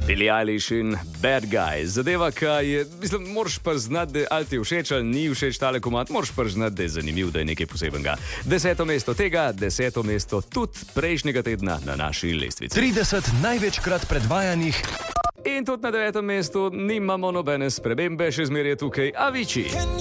Billie Eilish in Bad Guys. Zadeva, kaj je, mislim, moraš pa znati, da ali ti všeč ali ni všeč tale komad, moraš pa znati, da je zanimiv, da je nekaj posebenega. 10. mesto tega, 10. mesto tudi prejšnjega tedna na naši lestvici. 30 največkrat predvajanih. In tudi na 9. mestu nimamo nobene spremembe, še zmeraj je tukaj Avicii.